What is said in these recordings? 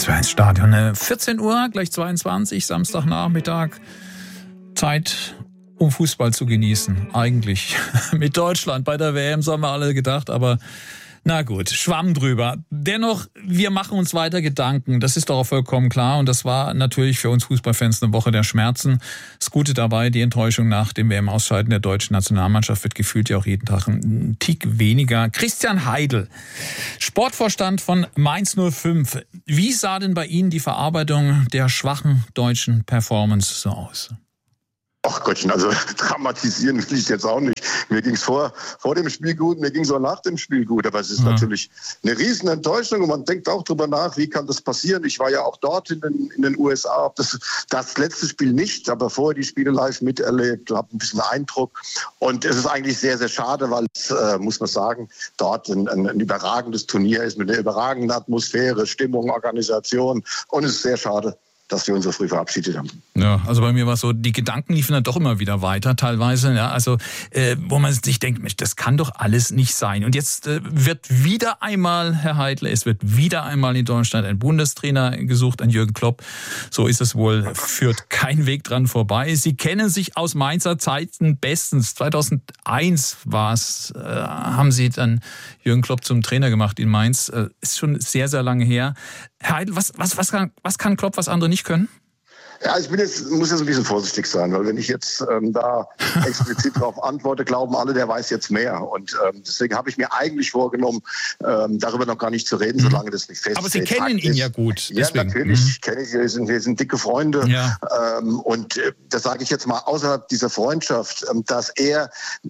SWR1 Stadion. 14 Uhr, gleich 22, Samstagnachmittag. Zeit, um Fußball zu genießen. Eigentlich mit Deutschland bei der WM, so haben wir alle gedacht, aber na gut, Schwamm drüber. Dennoch, wir machen uns weiter Gedanken. Das ist doch auch vollkommen klar. Und das war natürlich für uns Fußballfans eine Woche der Schmerzen. Das Gute dabei, die Enttäuschung nach dem WM-Ausscheiden der deutschen Nationalmannschaft wird gefühlt ja auch jeden Tag ein Tick weniger. Christian Heidel, Sportvorstand von Mainz 05. Wie sah denn bei Ihnen die Verarbeitung der schwachen deutschen Performance so aus? Ach Gottchen, also dramatisieren will ich jetzt auch nicht. Mir ging es vor dem Spiel gut, mir ging es auch nach dem Spiel gut. Aber es ist natürlich eine riesen Enttäuschung und man denkt auch drüber nach, wie kann das passieren? Ich war ja auch dort in den USA, das letzte Spiel nicht, aber vorher die Spiele live miterlebt, habe ein bisschen Eindruck. Und es ist eigentlich sehr, sehr schade, weil es, muss man sagen, dort ein überragendes Turnier ist mit einer überragenden Atmosphäre, Stimmung, Organisation. Und es ist sehr schade, dass wir uns so früh verabschiedet haben. Ja, also bei mir war es so, die Gedanken liefen dann doch immer wieder weiter teilweise, ja, also wo man sich denkt, Mensch, das kann doch alles nicht sein. Und jetzt wird wieder einmal, Herr Heidel, es wird wieder einmal in Deutschland ein Bundestrainer gesucht, ein Jürgen Klopp. So ist es wohl, führt kein Weg dran vorbei. Sie kennen sich aus Mainzer Zeiten bestens. 2001 war es, haben Sie dann Jürgen Klopp zum Trainer gemacht in Mainz. Ist schon sehr, sehr lange her. Herr Heidel, was kann Klopp, was andere nicht können? Ja, ich muss jetzt ein bisschen vorsichtig sein, weil wenn ich jetzt da explizit darauf antworte, glauben alle, der weiß jetzt mehr. Und deswegen habe ich mir eigentlich vorgenommen, darüber noch gar nicht zu reden, solange das nicht feststeht. Aber Sie kennen ihn ja gut. Ja, deswegen. Natürlich kenne ich ihn. Wir sind dicke Freunde. Ja. Und das sage ich jetzt mal außerhalb dieser Freundschaft, dass er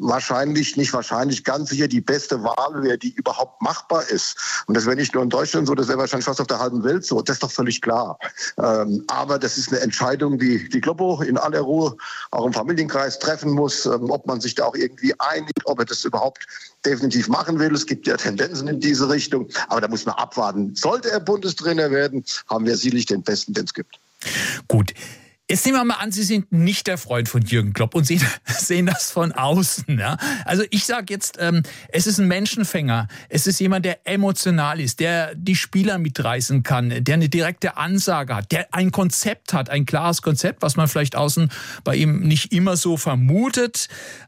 ganz sicher die beste Wahl wäre, die überhaupt machbar ist. Und das wäre nicht nur in Deutschland so, das wäre wahrscheinlich fast auf der halben Welt so. Das ist doch völlig klar. Aber das ist eine Entscheidung, die Kloppo in aller Ruhe auch im Familienkreis treffen muss, ob man sich da auch irgendwie einigt, ob er das überhaupt definitiv machen will. Es gibt ja Tendenzen in diese Richtung, aber da muss man abwarten. Sollte er Bundestrainer werden, haben wir sicherlich den Besten, den es gibt. Gut. Jetzt nehmen wir mal an, Sie sind nicht der Freund von Jürgen Klopp und Sie sehen das von außen. Ja? Also ich sage jetzt, es ist ein Menschenfänger. Es ist jemand, der emotional ist, der die Spieler mitreißen kann, der eine direkte Ansage hat, der ein Konzept hat, ein klares Konzept, was man vielleicht außen bei ihm nicht immer so vermutet.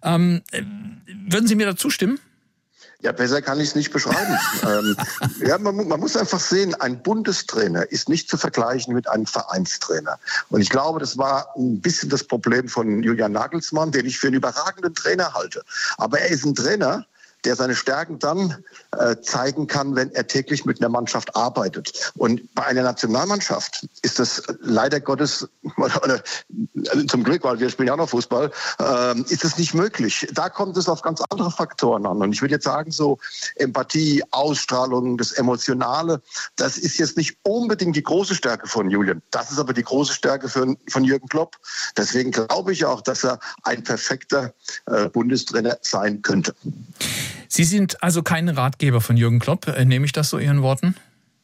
Würden Sie mir da zustimmen? Ja, besser kann ich es nicht beschreiben. Ja, man muss einfach sehen, ein Bundestrainer ist nicht zu vergleichen mit einem Vereinstrainer. Und ich glaube, das war ein bisschen das Problem von Julian Nagelsmann, den ich für einen überragenden Trainer halte. Aber er ist ein Trainer, der seine Stärken dann zeigen kann, wenn er täglich mit einer Mannschaft arbeitet. Und bei einer Nationalmannschaft ist das leider Gottes, oder zum Glück, weil wir spielen ja noch Fußball, ist es nicht möglich. Da kommt es auf ganz andere Faktoren an. Und ich würde jetzt sagen, so Empathie, Ausstrahlung, das Emotionale, das ist jetzt nicht unbedingt die große Stärke von Julian. Das ist aber die große Stärke von Jürgen Klopp. Deswegen glaube ich auch, dass er ein perfekter Bundestrainer sein könnte. Sie sind also kein Ratgeber von Jürgen Klopp, nehme ich das so Ihren Worten?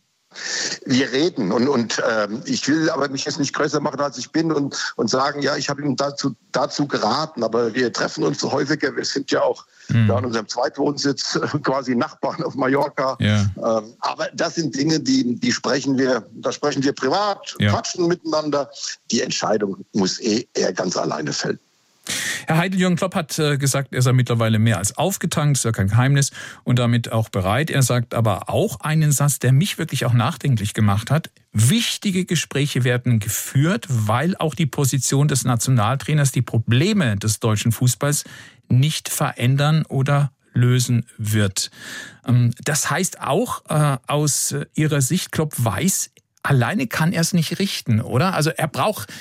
Wir reden und ich will aber mich jetzt nicht größer machen, als ich bin und sagen, ja, ich habe ihm dazu geraten, aber wir treffen uns häufiger, wir sind ja auch da an unserem Zweitwohnsitz quasi Nachbarn auf Mallorca, aber das sind Dinge, da sprechen wir privat, quatschen miteinander, die Entscheidung muss er ganz alleine fällen. Herr Heidel, Jürgen Klopp hat gesagt, er sei mittlerweile mehr als aufgetankt, ist ja kein Geheimnis und damit auch bereit. Er sagt aber auch einen Satz, der mich wirklich auch nachdenklich gemacht hat. Wichtige Gespräche werden geführt, weil auch die Position des Nationaltrainers die Probleme des deutschen Fußballs nicht verändern oder lösen wird. Das heißt auch aus Ihrer Sicht, Klopp weiß, alleine kann er es nicht richten, oder? Also er braucht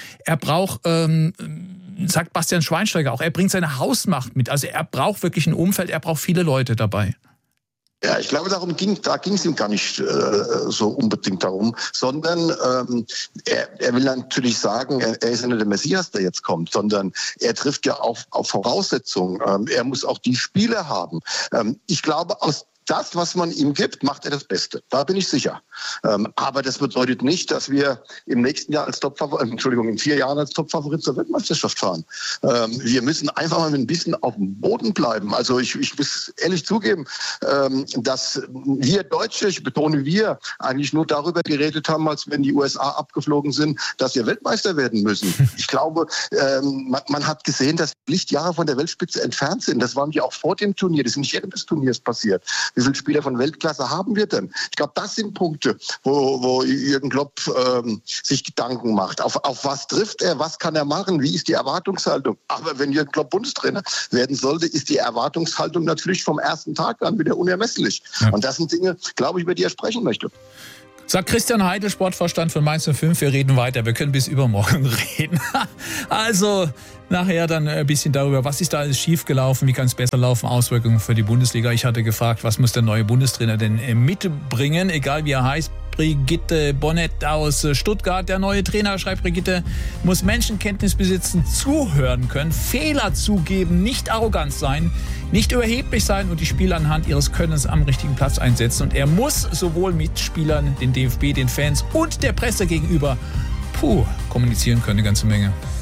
sagt Bastian Schweinsteiger auch, er bringt seine Hausmacht mit. Also er braucht wirklich ein Umfeld, er braucht viele Leute dabei. Ja, ich glaube, da ging es ihm gar nicht so unbedingt darum, sondern er will natürlich sagen, er ist ja nicht der Messias, der jetzt kommt, sondern er trifft ja auf Voraussetzungen. Er muss auch die Spieler haben. Ich glaube, aus das, was man ihm gibt, macht er das Beste. Da bin ich sicher. Aber das bedeutet nicht, dass wir im nächsten Jahr in 4 Jahren als Topfavorit zur Weltmeisterschaft fahren. Wir müssen einfach mal ein bisschen auf dem Boden bleiben. Also ich muss ehrlich zugeben, dass wir Deutsche, ich betone wir, eigentlich nur darüber geredet haben, als wenn die USA abgeflogen sind, dass wir Weltmeister werden müssen. Ich glaube, man hat gesehen, dass Lichtjahre von der Weltspitze entfernt sind. Das waren wir auch vor dem Turnier. Das ist nicht während des Turniers passiert. Wie viele Spieler von Weltklasse haben wir denn? Ich glaube, das sind Punkte, wo Jürgen Klopp sich Gedanken macht. Auf was trifft er? Was kann er machen? Wie ist die Erwartungshaltung? Aber wenn Jürgen Klopp Bundestrainer werden sollte, ist die Erwartungshaltung natürlich vom ersten Tag an wieder unermesslich. Ja. Und das sind Dinge, glaube ich, über die er sprechen möchte. Sagt Christian Heidel, Sportvorstand von Mainz 05. Wir reden weiter. Wir können bis übermorgen reden. Also nachher dann ein bisschen darüber, was ist da alles schiefgelaufen, wie kann es besser laufen, Auswirkungen für die Bundesliga. Ich hatte gefragt, was muss der neue Bundestrainer denn mitbringen, egal wie er heißt. Brigitte Bonnet aus Stuttgart, der neue Trainer, schreibt Brigitte, muss Menschenkenntnis besitzen, zuhören können, Fehler zugeben, nicht arrogant sein, nicht überheblich sein und die Spieler anhand ihres Könnens am richtigen Platz einsetzen. Und er muss sowohl Mitspielern, den DFB, den Fans und der Presse gegenüber kommunizieren können, eine ganze Menge.